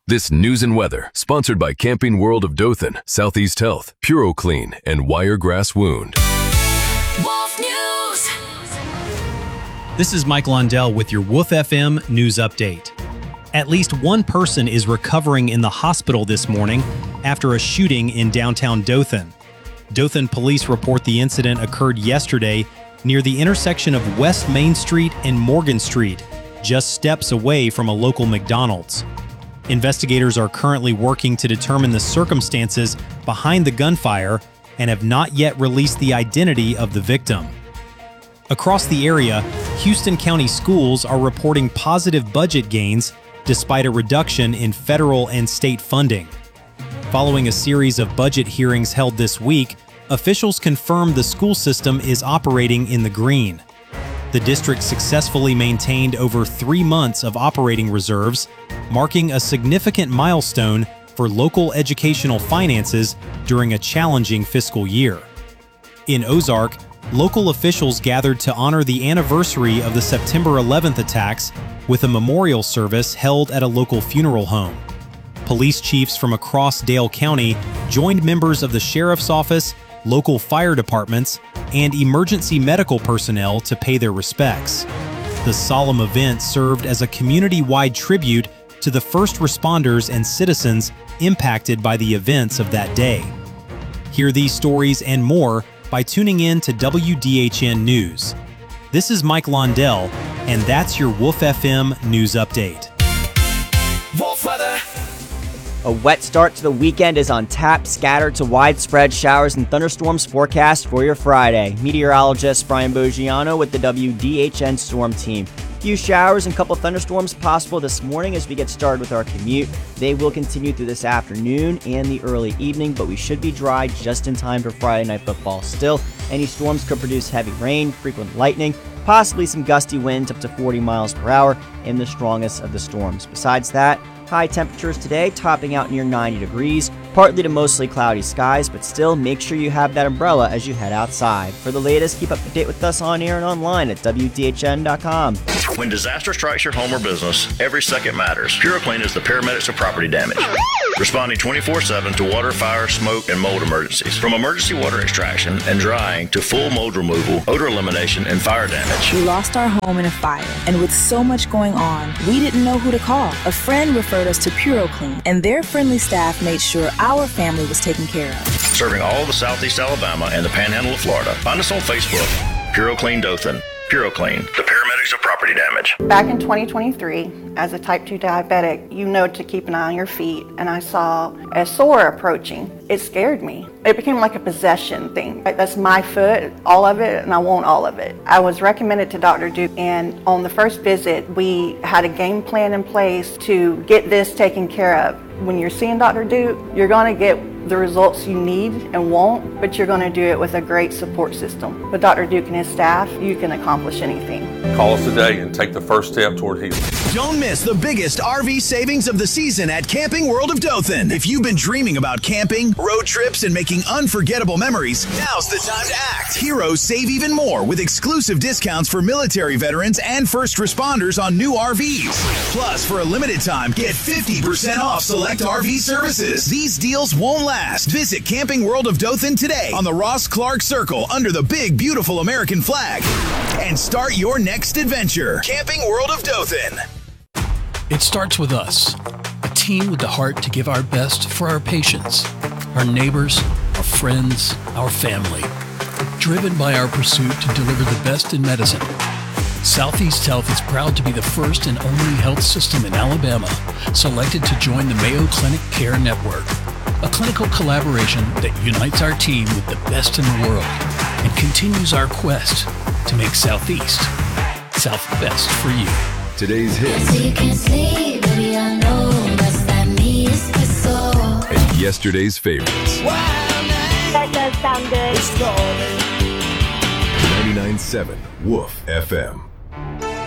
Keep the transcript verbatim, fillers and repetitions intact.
This news and weather, sponsored by Camping World of Dothan, Southeast Health, PuroClean, and Wiregrass Wound. Wolf News. This is Mike Lundell with your Wolf F M News Update. At least one person is recovering in the hospital this morning after a shooting in downtown Dothan. Dothan police report the incident occurred yesterday near the intersection of West Main Street and Morgan Street, just steps away from a local McDonald's. Investigators are currently working to determine the circumstances behind the gunfire and have not yet released the identity of the victim. Across the area, Houston County schools are reporting positive budget gains despite a reduction in federal and state funding. Following a series of budget hearings held this week, officials confirmed the school system is operating in the green. The district successfully maintained over three months of operating reserves, marking a significant milestone for local educational finances during a challenging fiscal year. In Ozark, local officials gathered to honor the anniversary of the September eleventh attacks with a memorial service held at a local funeral home. Police chiefs from across Dale County joined members of the sheriff's office, local fire departments, and emergency medical personnel to pay their respects. The solemn event served as a community-wide tribute to the first responders and citizens impacted by the events of that day. Hear these stories and more by tuning in to W D H N News. This is Mike Lundell, and that's your Wolf F M News Update. Wolf weather. A wet start to the weekend is on tap, scattered to widespread showers and thunderstorms forecast for your Friday. Meteorologist Brian Boggiano with the W D H N Storm Team. Few showers and couple thunderstorms possible this morning as we get started with our commute. They will continue through this afternoon and the early evening, but we should be dry just in time for Friday Night Football. Still, any storms could produce heavy rain, frequent lightning, possibly some gusty winds up to forty miles per hour in the strongest of the storms. Besides that, high temperatures today topping out near ninety degrees, partly to mostly cloudy skies, but still make sure you have that umbrella as you head outside. For the latest, keep up to date with us on air and online at W D H N dot com. When disaster strikes your home or business, every second matters. PuroClean is the paramedics of property damage, responding twenty-four seven to water, fire, smoke, and mold emergencies. From emergency water extraction and drying to full mold removal, odor elimination, and fire damage. We lost our home in a fire, and with so much going on, we didn't know who to call. A friend referred us to PuroClean, and their friendly staff made sure our family was taken care of. Serving all of the Southeast Alabama and the Panhandle of Florida. Find us on Facebook, PuroClean Dothan. PuroClean, the paramedics of property damage. Back in twenty twenty-three, as a type two diabetic, you know to keep an eye on your feet, and I saw a sore approaching. It scared me. It became like a possession thing. That's my foot, all of it, and I want all of it. I was recommended to Doctor Duke, and on the first visit, we had a game plan in place to get this taken care of. When you're seeing Doctor Duke, you're going to get the results you need and want, but you're going to do it with a great support system. With Doctor Duke and his staff, you can accomplish anything. Call us today and take the first step toward healing. Don't miss the biggest R V savings of the season at Camping World of Dothan. If you've been dreaming about camping, road trips, and making unforgettable memories, now's the time to act. Heroes save even more with exclusive discounts for military veterans and first responders on new R Vs. Plus, for a limited time, get fifty percent off select R V services. These deals won't last. Visit Camping World of Dothan today on the Ross Clark Circle under the big, beautiful American flag. And start your next adventure. Camping World of Dothan. It starts with us, a team with the heart to give our best for our patients, our neighbors, our friends, our family. Driven by our pursuit to deliver the best in medicine, Southeast Health is proud to be the first and only health system in Alabama selected to join the Mayo Clinic Care Network, a clinical collaboration that unites our team with the best in the world and continues our quest to make Southeast South best for you. Today's hits So you can see, baby, I know that's that means it's so. and yesterday's favorites. That does sound good. ninety-nine point seven Wolf F M.